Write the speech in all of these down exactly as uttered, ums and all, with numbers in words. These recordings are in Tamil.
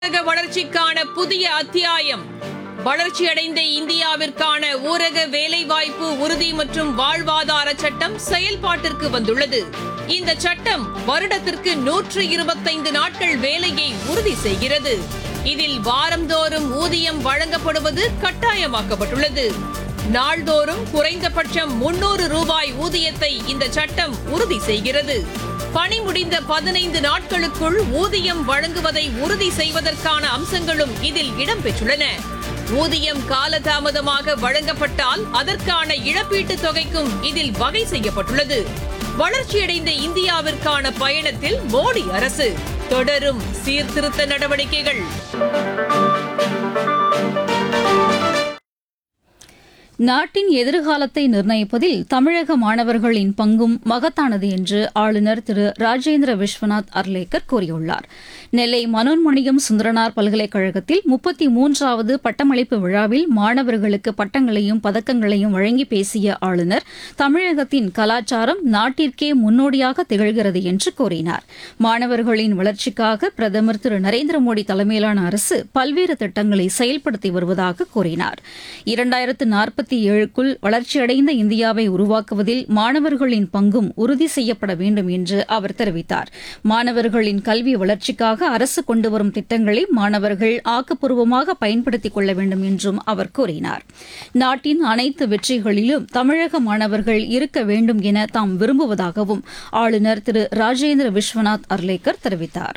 ஊரக வளர்ச்சிக்கான புதிய அத்தியாயம். வளர்ச்சியடைந்த இந்தியாவிற்கான ஊரக வேலைவாய்ப்பு உறுதி மற்றும் வாழ்வாதார சட்டம் செயல்பாட்டிற்கு வந்துள்ளது. இந்த சட்டம் வருடத்திற்கு நூற்று இருபத்தைந்து நாட்கள் வேலையை உறுதி செய்கிறது. இதில் வாரந்தோறும் ஊதியம் வழங்கப்படுவது கட்டாயமாக்கப்பட்டுள்ளது. நாள்தோறும் குறைந்தபட்சம் முன்னூறு ரூபாய் ஊதியத்தை இந்த சட்டம் உறுதி செய்கிறது. பணி முடிந்த பதினைந்து நாட்களுக்குள் ஊதியம் வழங்குவதை உறுதி செய்வதற்கான அம்சங்களும் இதில் இடம்பெற்றுள்ளன. ஊதியம் காலதாமதமாக வழங்கப்பட்டால் அதற்கான இழப்பீட்டுத் தொகைக்கும் இதில் வகை செய்யப்பட்டுள்ளது. வளர்ச்சியடைந்த இந்தியாவிற்கான பயணத்தில் மோடி அரசு தொடரும் சீர்திருத்த நடவடிக்கைகள். நாட்டின் எதிர்காலத்தை நிர்ணயிப்பதில் தமிழக மாணவர்களின் பங்கும் மகத்தானது என்று ஆளுநர் திரு ராஜேந்திர விஸ்வநாத் அர்லேக்கர் கூறியுள்ளார். நெல்லை மனோன்மணியம் சுந்தரனார் பல்கலைக்கழகத்தில் முப்பத்தி மூன்றாவது பட்டமளிப்பு விழாவில் மாணவர்களுக்கு பட்டங்களையும் பதக்கங்களையும் வழங்கி பேசிய ஆளுநர் தமிழகத்தின் கலாச்சாரம் நாட்டிற்கே முன்னோடியாக திகழ்கிறது என்று கூறினார். மாணவர்களின் வளர்ச்சிக்காக பிரதமர் திரு நரேந்திர மோடி தலைமையிலான அரசு பல்வேறு திட்டங்களை செயல்படுத்தி வருவதாக கூறினார். இரண்டாயிரத்து நாற்பத்தி ஏழுக்குள் வளர்ச்சியடைந்த இந்தியாவை உருவாக்குவதில் மாணவர்களின் பங்கும் உறுதி செய்யப்பட வேண்டும் என்று அவர் தெரிவித்தார். மாணவர்களின் கல்வி வளர்ச்சிக்காக அரசு கொண்டுவரும் திட்டங்களை மாணவர்கள் ஆக்கப்பூர்வமாக பயன்படுத்திக் கொள்ள வேண்டும் என்றும் அவர் கூறினார். நாட்டின் அனைத்து வெற்றிகளிலும் தமிழக மாணவர்கள் இருக்க வேண்டும் என தாம் விரும்புவதாகவும் ஆளுநர் திரு ராஜேந்திர விஸ்வநாத் அர்லேக்கர் தெரிவித்தார்.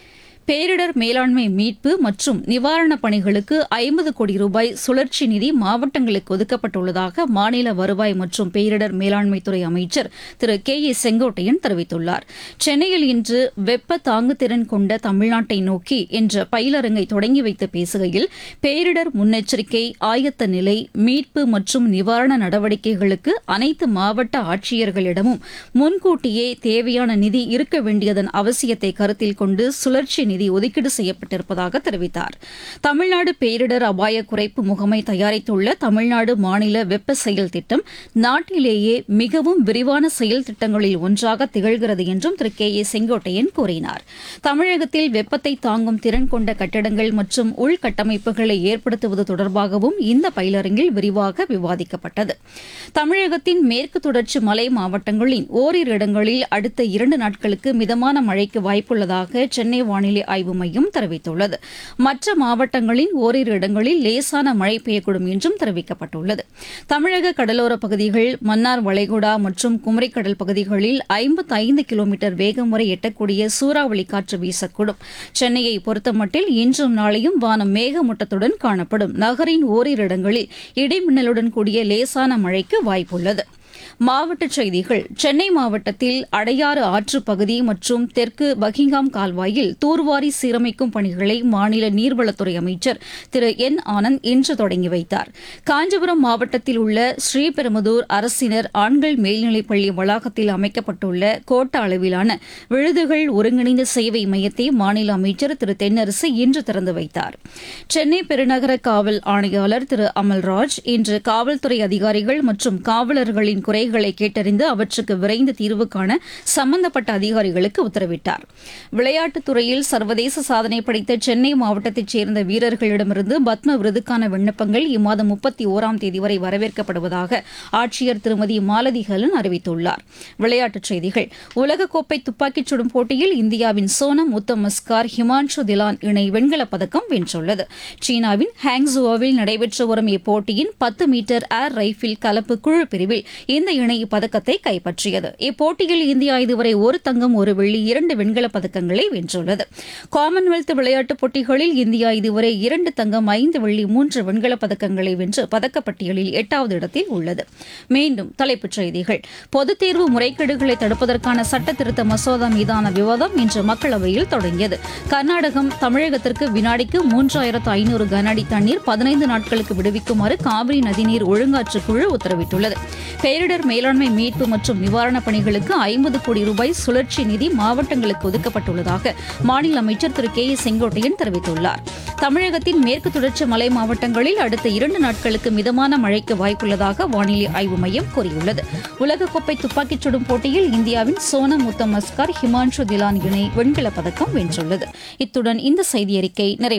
பேரிடர் மேலாண்மை மீட்பு மற்றும் நிவாரணப் பணிகளுக்கு ஐம்பது கோடி ரூபாய் சுழற்சி நிதி மாவட்டங்களுக்கு ஒதுக்கப்பட்டுள்ளதாக மாநில வருவாய் மற்றும் பேரிடர் மேலாண்மைத்துறை அமைச்சர் திரு கே ஏ செங்கோட்டையன் தெரிவித்துள்ளார். சென்னையில் இன்று வெப்ப தாங்குதிறன் கொண்ட தமிழ்நாட்டை நோக்கி என்ற பயிலரங்கை தொடங்கி வைத்து பேசுகையில் பேரிடர் முன்னெச்சரிக்கை, ஆயத்த நிலை, மீட்பு மற்றும் நிவாரண நடவடிக்கைகளுக்கு அனைத்து மாவட்ட ஆட்சியர்களிடமும் முன்கூட்டியே தேவையான நிதி இருக்க வேண்டியதன் அவசியத்தை கருத்தில் கொண்டு சுழற்சி நிதி ஒதுக்கீடு செய்யப்பட்டிருப்பதாக தெரிவித்தார். தமிழ்நாடு பேரிடர் அபாய குறைப்பு முகமை தயாரித்துள்ள தமிழ்நாடு மாநில வெப்ப செயல் திட்டம் நாட்டிலேயே மிகவும் விரிவான செயல் திட்டங்களில் ஒன்றாக திகழ்கிறது என்றும் திரு கே ஏ செங்கோட்டையன் கூறினார். தமிழகத்தில் வெப்பத்தை தாங்கும் திறன் கொண்ட கட்டடங்கள் மற்றும் உள்கட்டமைப்புகளை ஏற்படுத்துவது தொடர்பாகவும் இந்த பயிலரங்கில் விரிவாக விவாதிக்கப்பட்டது. தமிழகத்தின் மேற்கு தொடர்ச்சி மலை மாவட்டங்களின் ஓரிரு இடங்களில் அடுத்த இரண்டு நாட்களுக்கு மிதமான மழைக்கு வாய்ப்புள்ளதாக சென்னை வானிலை ஆய்வு மையம் தெரிவித்துள்ளது. மற்ற மாவட்டங்களின் ஓரிரு இடங்களில் லேசான மழை பெய்யக்கூடும் என்றும் தெரிவிக்கப்பட்டுள்ளது. தமிழக கடலோரப் பகுதிகள், மன்னார் வளைகுடா மற்றும் குமரிக்கடல் பகுதிகளில் ஐம்பத்தி ஐந்து கிலோமீட்டர் வேகம் வரை எட்டக்கூடிய சூறாவளி காற்று வீசக்கூடும். சென்னையை பொறுத்தமட்டில் இன்றும் நாளையும் வானம் மேகமூட்டத்துடன் காணப்படும். நகரின் ஓரிரு இடங்களில் இடிமின்னலுடன் கூடிய லேசான மழைக்கு வாய்ப்புள்ளது. மாவட்டச் செய்திகள். சென்னை மாவட்டத்தில் அடையாறு ஆற்றுப் பகுதி மற்றும் தெற்கு பக்கிங்ஹாம் கால்வாயில் தூர்வாரி சீரமைக்கும் பணிகளை மாநில நீர்வளத்துறை அமைச்சர் திரு என் ஆனந்த் இன்று தொடங்கி வைத்தார். காஞ்சிபுரம் மாவட்டத்தில் உள்ள ஸ்ரீபெரும்புதூர் அரசினர் ஆண்கள் மேல்நிலைப்பள்ளி வளாகத்தில் அமைக்கப்பட்டுள்ள கோட்ட அளவிலான விழுதுகள் ஒருங்கிணைந்த சேவை மையத்தை மாநில அமைச்சர் திரு தென்னரசு இன்று திறந்து வைத்தார். சென்னை பெருநகர காவல் ஆணையாளர் திரு அமல்ராஜ் இன்று காவல்துறை அதிகாரிகள் மற்றும் காவலர்களின் குறைகளை கேட்டறிந்து அவற்றுக்கு விரைந்து தீர்வு காண சம்பந்தப்பட்ட அதிகாரிகளுக்கு உத்தரவிட்டார். விளையாட்டுத் துறையில் சர்வதேச சாதனை படைத்த சென்னை மாவட்டத்தைச் சேர்ந்த வீரர்களிடமிருந்து பத்ம விருதுக்கான விண்ணப்பங்கள் இம்மாதம் முப்பத்தி ஓராம் தேதி வரை வரவேற்கப்படுவதாக ஆட்சியர் திருமதி மாலதி ஹலன் அறிவித்துள்ளார். விளையாட்டுச் செய்திகள். உலகக்கோப்பை துப்பாக்கிச் சுடும் போட்டியில் இந்தியாவின் சோனம் உத்தமஸ்கார், ஹிமான்ஷு திலான் இணை வெண்கலப் பதக்கம் வென்றுள்ளது. சீனாவின் ஹாங்ஸுவோவில் நடைபெற்று வரும் இப்போட்டியின் பத்து மீட்டர் ஏர் ரைபிள் கலப்பு குழு பிரிவில் இந்த இணை பதக்கத்தை கைப்பற்றியது. இப்போட்டியில் இந்தியா இதுவரை ஒரு தங்கம், ஒரு வெள்ளி, இரண்டு வெண்கலப் பதக்கங்களை வென்றுள்ளது. காமன்வெல்த் விளையாட்டுப் போட்டிகளில் இந்தியா இதுவரை இரண்டு தங்கம், ஐந்து வெள்ளி, மூன்று வெண்கலப் பதக்கங்களை வென்று பதக்கப்பட்டியலில் எட்டாவது இடத்தில் உள்ளது. மீண்டும் தலைப்புச் செய்திகள். பொதுத் தேர்வு முறைகேடுகளை தடுப்பதற்கான சட்ட திருத்த மசோதா மீதான விவாதம் இன்று மக்களவையில் தொடங்கியது. கர்நாடகம் தமிழகத்திற்கு வினாடிக்கு மூன்றாயிரத்து ஐநூறு கன அடி தண்ணீர் பதினைந்து நாட்களுக்கு விடுவிக்குமாறு காவிரி நதிநீர் ஒழுங்காற்றுக் குழு உத்தரவிட்டுள்ளது. பேரிடர் மேலாண்மை மீட்பு மற்றும் நிவாரணப் பணிகளுக்கு ஐம்பது கோடி ரூபாய் சுழற்சி நிதி மாவட்டங்களுக்கு ஒதுக்கப்பட்டுள்ளதாக மாநில அமைச்சர் திரு கே ஏ செங்கோட்டையன் தெரிவித்துள்ளார். தமிழகத்தின் மேற்கு தொடர்ச்சி மலை மாவட்டங்களில் அடுத்த இரண்டு நாட்களுக்கு மிதமான மழைக்கு வாய்ப்புள்ளதாக வானிலை ஆய்வு மையம் கூறியுள்ளது. உலகக்கோப்பை துப்பாக்கிச் சுடும் போட்டியில் இந்தியாவின் சோனம் உத்தமஸ்கார், ஹிமான்ஷு திலான் இணை வெண்கலப் பதக்கம் வென்றுள்ளது. இத்துடன் இந்த செய்தியறிக்கை நிறைவு